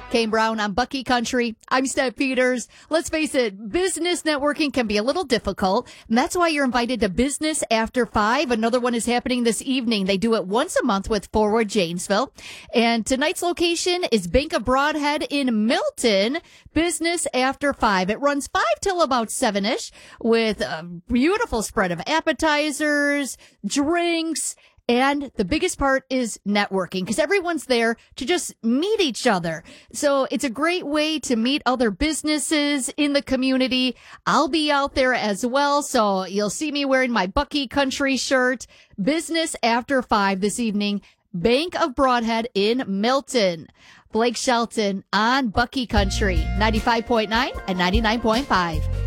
Kane Brown on Bucky Country. I'm Steph Peters. Let's face it, business networking can be a little difficult, and that's why you're invited to Business After 5. Another one is happening this evening. They do it once a month with Forward Janesville. And tonight's location is Bank of Broadhead in Milton. Business After 5. It runs 5 till about 7-ish with a beautiful spread of appetizers, drinks, and the biggest part is networking because everyone's there to just meet each other. So it's a great way to meet other businesses in the community. I'll be out there as well. So you'll see me wearing my Bucky Country shirt. Business After 5 this evening. Bank of Broadhead in Milton. Blake Shelton on Bucky Country, 95.9 and 99.5.